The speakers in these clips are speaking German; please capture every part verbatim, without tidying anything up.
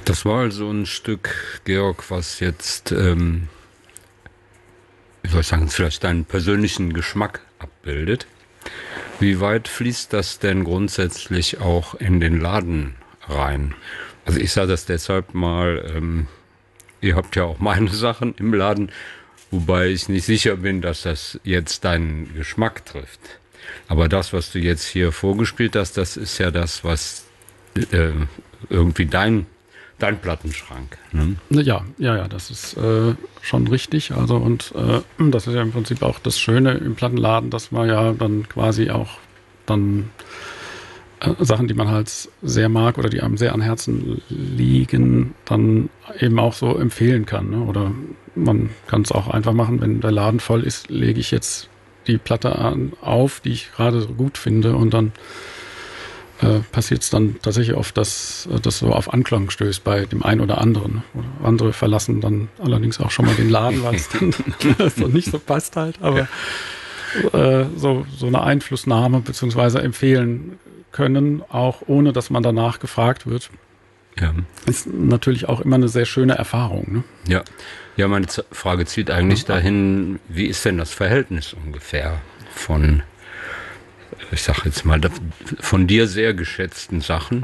Das war also ein Stück, Georg, was jetzt, ähm, wie soll ich sagen, vielleicht deinen persönlichen Geschmack abbildet. Wie weit fließt das denn grundsätzlich auch in den Laden rein? Also ich sage das deshalb mal, ähm, ihr habt ja auch meine Sachen im Laden, wobei ich nicht sicher bin, dass das jetzt deinen Geschmack trifft. Aber das, was du jetzt hier vorgespielt hast, das ist ja das, was äh, irgendwie dein, dein Plattenschrank. Ne? Ja, ja, ja, das ist äh, schon richtig. Also und äh, das ist ja im Prinzip auch das Schöne im Plattenladen, dass man ja dann quasi auch dann äh, Sachen, die man halt sehr mag oder die einem sehr an Herzen liegen, dann eben auch so empfehlen kann. Ne? Oder man kann es auch einfach machen, wenn der Laden voll ist, lege ich jetzt die Platte an, auf, die ich gerade so gut finde, und dann äh, passiert es dann tatsächlich oft, dass das so auf Anklang stößt bei dem einen oder anderen. Oder andere verlassen dann allerdings auch schon mal den Laden, weil es dann so nicht so passt halt. Aber äh, so, so eine Einflussnahme beziehungsweise empfehlen können, auch ohne dass man danach gefragt wird, ja, ist natürlich auch immer eine sehr schöne Erfahrung. Ne? Ja. Ja, meine Frage zielt eigentlich dahin, wie ist denn das Verhältnis ungefähr von, ich sag jetzt mal, von dir sehr geschätzten Sachen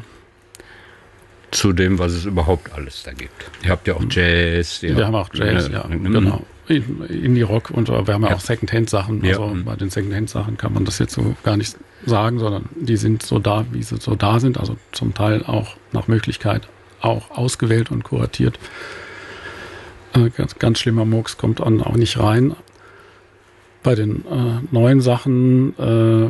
zu dem, was es überhaupt alles da gibt. Ihr habt ja auch Jazz. Wir habt, haben auch Jazz, ja, ja genau. Indie-Rock, und wir haben ja, ja auch Second-Hand-Sachen. Also ja. Bei den Second-Hand-Sachen kann man das jetzt so gar nicht sagen, sondern die sind so da, wie sie so da sind. Also zum Teil auch nach Möglichkeit auch ausgewählt und kuratiert. Äh, ganz, ganz schlimmer Murks kommt dann auch nicht rein. Bei den äh, neuen Sachen, äh,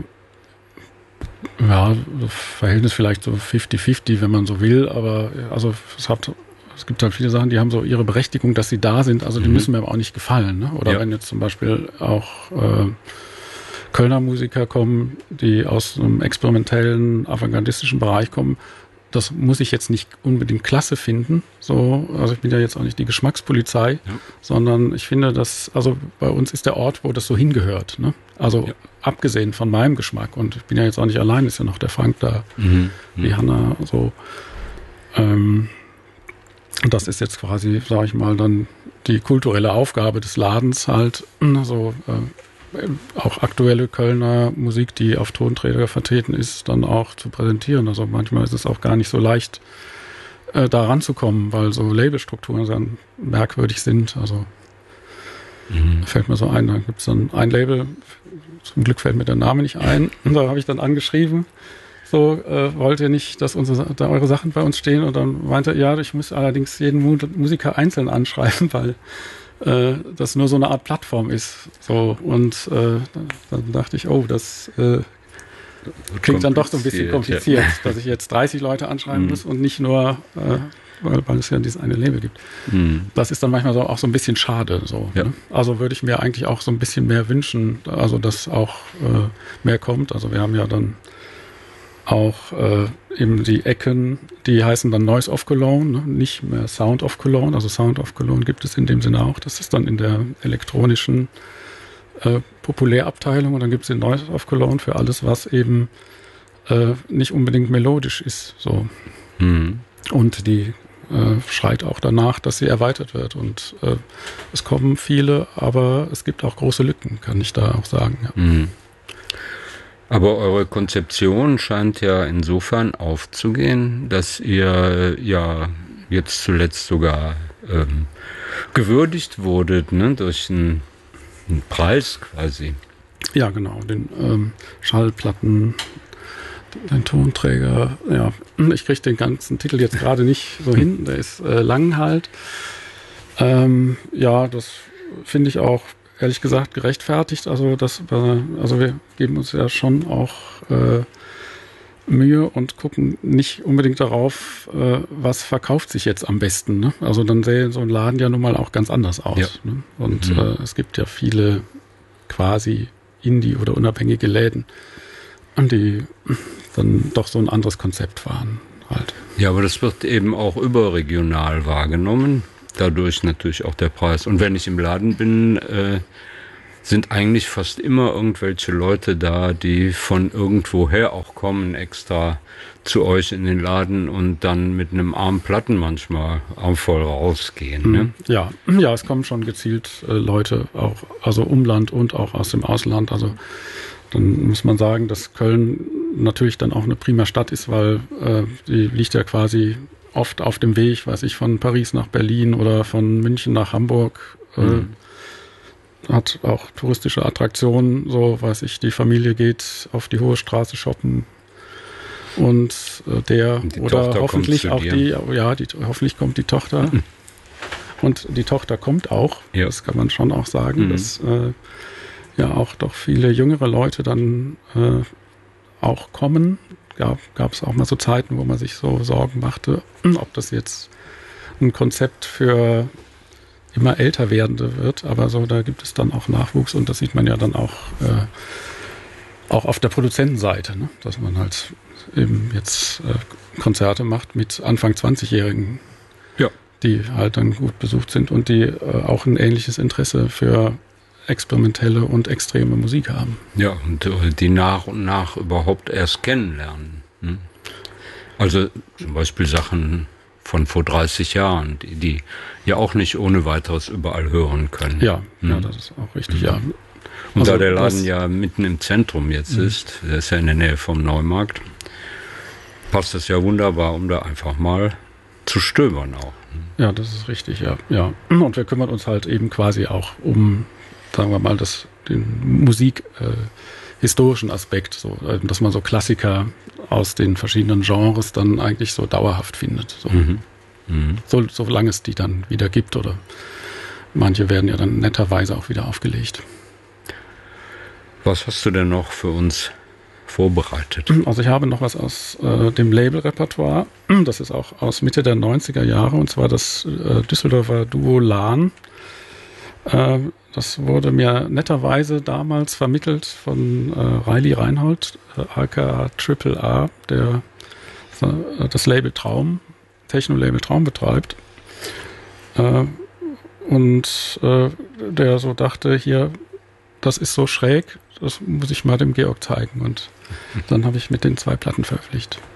ja, Verhältnis vielleicht so fifty fifty, wenn man so will, aber also es hat, es gibt halt viele Sachen, die haben so ihre Berechtigung, dass sie da sind, also die mhm. müssen mir aber auch nicht gefallen. Ne? Oder ja. wenn jetzt zum Beispiel auch äh, Kölner Musiker kommen, die aus einem experimentellen, avantgardistischen Bereich kommen, das muss ich jetzt nicht unbedingt klasse finden. So, also ich bin ja jetzt auch nicht die Geschmackspolizei, ja. sondern ich finde, dass, also bei uns ist der Ort, wo das so hingehört. Ne? Also ja. abgesehen von meinem Geschmack, und ich bin ja jetzt auch nicht allein, ist ja noch der Frank da, mhm. die mhm. Hanna, so. Ähm, und das ist jetzt quasi, sage ich mal, dann die kulturelle Aufgabe des Ladens halt, so äh, auch aktuelle Kölner Musik, die auf Tonträger vertreten ist, dann auch zu präsentieren. Also manchmal ist es auch gar nicht so leicht, äh, da ranzukommen, weil so Labelstrukturen dann merkwürdig sind. Also mhm. fällt mir so ein, da gibt es dann ein Label, zum Glück fällt mir der Name nicht ein, und da habe ich dann angeschrieben, so, äh, wollt ihr nicht, dass unsere, da eure Sachen bei uns stehen? Und dann meinte er, ja, ich muss allerdings jeden Musiker einzeln anschreiben, weil das nur so eine Art Plattform ist. So, und äh, dann dachte ich, oh, das äh, klingt dann doch so ein bisschen kompliziert, ja. dass ich jetzt dreißig Leute anschreiben mm. muss und nicht nur, äh, weil, weil es ja dieses eine Label gibt. Mm. Das ist dann manchmal so, auch so ein bisschen schade. So, ja. ne? Also würde ich mir eigentlich auch so ein bisschen mehr wünschen, also dass auch äh, mehr kommt. Also wir haben ja dann auch äh, eben die Ecken, die heißen dann Noise of Cologne, ne? Nicht mehr Sound of Cologne. Also Sound of Cologne gibt es in dem Sinne auch. Das ist dann in der elektronischen äh, Populärabteilung, und dann gibt es den Noise of Cologne für alles, was eben äh, nicht unbedingt melodisch ist. So. Mhm. Und die äh, schreit auch danach, dass sie erweitert wird. Und äh, es kommen viele, aber es gibt auch große Lücken, kann ich da auch sagen. Ja. Mhm. Aber eure Konzeption scheint ja insofern aufzugehen, dass ihr ja jetzt zuletzt sogar ähm, gewürdigt wurdet, ne, durch einen, einen Preis quasi. Ja, genau, den ähm, Schallplatten, den Tonträger. Ja, ich kriege den ganzen Titel jetzt gerade nicht so hin, der ist äh, lang halt. Ähm, ja, das finde ich auch ehrlich gesagt gerechtfertigt. Also das, also wir geben uns ja schon auch äh, Mühe und gucken nicht unbedingt darauf, äh, was verkauft sich jetzt am besten. Ne? Also dann sähe so ein Laden ja nun mal auch ganz anders aus. Ja. Ne? Und mhm. äh, es gibt ja viele quasi Indie- oder unabhängige Läden, die dann doch so ein anderes Konzept fahren. Halt. Ja, aber das wird eben auch überregional wahrgenommen. Dadurch natürlich auch der Preis. Und wenn ich im Laden bin, äh, sind eigentlich fast immer irgendwelche Leute da, die von irgendwoher auch kommen, extra zu euch in den Laden und dann mit einem armen Platten manchmal voll rausgehen. Ne? Ja, ja, es kommen schon gezielt äh, Leute, auch also Umland und auch aus dem Ausland. Also dann muss man sagen, dass Köln natürlich dann auch eine prima Stadt ist, weil äh, die liegt ja quasi oft auf dem Weg, weiß ich, von Paris nach Berlin oder von München nach Hamburg. Äh, mhm. Hat auch touristische Attraktionen, so weiß ich, die Familie geht auf die Hohe Straße shoppen und äh, der und oder Tochter hoffentlich auch dir. die, ja, die, hoffentlich kommt die Tochter mhm. und die Tochter kommt auch, ja. Das kann man schon auch sagen, mhm. dass äh, ja auch doch viele jüngere Leute dann äh, auch kommen. Gab gab es auch mal so Zeiten, wo man sich so Sorgen machte, ob das jetzt ein Konzept für immer älter werdende wird, aber so, da gibt es dann auch Nachwuchs und das sieht man ja dann auch, äh, auch auf der Produzentenseite, ne? Dass man halt eben jetzt äh, Konzerte macht mit Anfang zwanzigjährigen, ja. die halt dann gut besucht sind und die äh, auch ein ähnliches Interesse für experimentelle und extreme Musik haben. Ja, und äh, die nach und nach überhaupt erst kennenlernen. Ne? Also zum Beispiel Sachen von vor dreißig Jahren, die, die ja auch nicht ohne weiteres überall hören können. Ja, mhm. ja, das ist auch richtig, mhm. ja. Und also da der Laden das, ja mitten im Zentrum jetzt mhm. ist, der ist ja in der Nähe vom Neumarkt, passt das ja wunderbar, um da einfach mal zu stöbern auch. Ja, das ist richtig, ja. ja. Und wir kümmern uns halt eben quasi auch um, sagen wir mal, das, den Musik äh, historischen Aspekt, so, dass man so Klassiker aus den verschiedenen Genres dann eigentlich so dauerhaft findet. So, mhm. Mhm. so solange es die dann wieder gibt oder manche werden ja dann netterweise auch wieder aufgelegt. Was hast du denn noch für uns vorbereitet? Also ich habe noch was aus äh, dem Label-Repertoire. Das ist auch aus Mitte der neunziger Jahre und zwar das äh, Düsseldorfer Duo Lahn. Äh, das wurde mir netterweise damals vermittelt von äh, Riley Reinhold, äh, aka Triple A, der äh, das Label Traum, Techno-Label Traum betreibt. Äh, und äh, der so dachte, hier, das ist so schräg, das muss ich mal dem Georg zeigen. Und dann habe ich mit den zwei Platten veröffentlicht.